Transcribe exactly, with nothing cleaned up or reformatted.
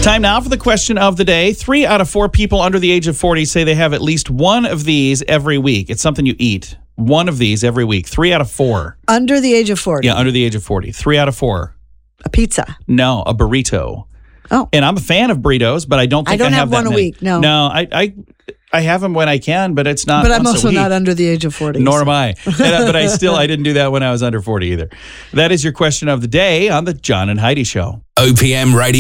Time now for the question of the day. Three out of four people under the age of forty say they have at least one of these every week. It's something you eat. One of these every week. Three out of four. Under the age of forty? Yeah, under the age of forty. Three out of four. A pizza? No, a burrito. Oh. And I'm a fan of burritos, but I don't think I, don't I have, have one that a many. week, no. No, I, I I have them when I can, but it's not But I'm once also a week. not under the age of forty. Nor so. am I. And, uh, but I still, I didn't do that when I was under forty either. That is your question of the day on the John and Heidi Show. O P M Radio.